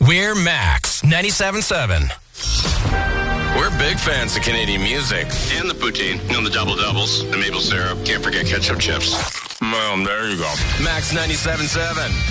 We're Max 97.7. We're big fans of Canadian music. And the poutine. The double-doubles, the maple syrup. Can't forget ketchup chips. Well, there you go. Max 97.7.